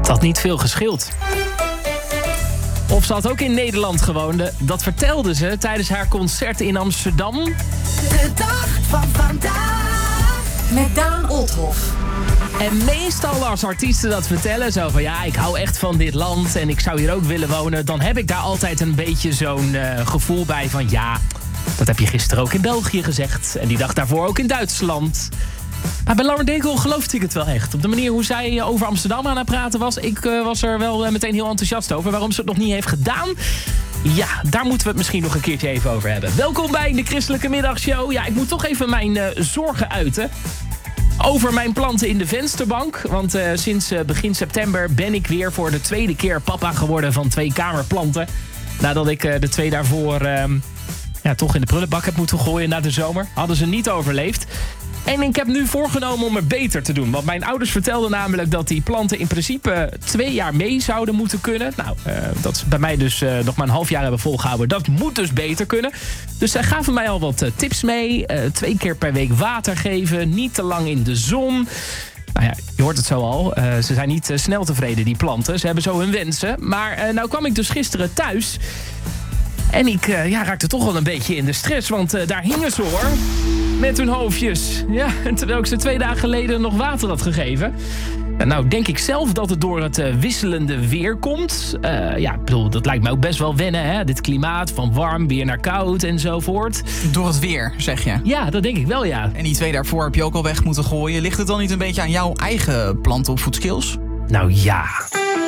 Het had niet veel gescheeld. Of ze had ook in Nederland gewoond. Dat vertelde ze tijdens haar concert in Amsterdam. De dag van vandaag. Met Daan Olthoff. En meestal als artiesten dat vertellen, zo van ja, ik hou echt van dit land en ik zou hier ook willen wonen, dan heb ik daar altijd een beetje zo'n gevoel bij van ja, dat heb je gisteren ook in België gezegd. En die dag daarvoor ook in Duitsland. Maar bij Lauren Daigle geloofde ik het wel echt. Op de manier hoe zij over Amsterdam aan het praten was. Ik was er wel meteen heel enthousiast over. Waarom ze het nog niet heeft gedaan? Ja, daar moeten we het misschien nog een keertje even over hebben. Welkom bij de Christelijke Middagshow. Ja, ik moet toch even mijn zorgen uiten over mijn planten in de vensterbank. Want sinds begin september ben ik weer voor de tweede keer papa geworden van 2 kamerplanten. Nadat ik de 2 daarvoor toch in de prullenbak heb moeten gooien na de zomer. Hadden ze niet overleefd. En ik heb nu voorgenomen om het beter te doen. Want mijn ouders vertelden namelijk dat die planten in principe 2 jaar mee zouden moeten kunnen. Nou, dat ze bij mij dus nog maar een half jaar hebben volgehouden. Dat moet dus beter kunnen. Dus zij gaven mij al wat tips mee. 2 keer per week water geven. Niet te lang in de zon. Nou ja, je hoort het zo al. Ze zijn niet snel tevreden, die planten. Ze hebben zo hun wensen. Maar nou kwam ik dus gisteren thuis. En ik raakte toch wel een beetje in de stress. Want daar hingen ze hoor. Met hun hoofdjes. Ja, terwijl ik ze 2 dagen geleden nog water had gegeven. Nou, denk ik zelf dat het door het wisselende weer komt. Ik bedoel, dat lijkt me ook best wel wennen, hè? Dit klimaat van warm weer naar koud enzovoort. Door het weer, zeg je? Ja, dat denk ik wel, ja. En die 2 daarvoor heb je ook al weg moeten gooien. Ligt het dan niet een beetje aan jouw eigen plantenopvoedskills? Nou ja.